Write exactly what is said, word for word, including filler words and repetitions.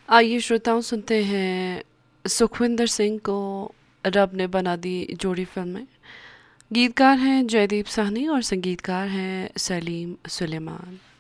आइए श्रोताओं, सुनते हैं सुखविंदर सिंह को रब ने बना दी जोड़ी फिल्म में। गीतकार हैं जयदीप साहनी और संगीतकार हैं सलीम सुलेमान।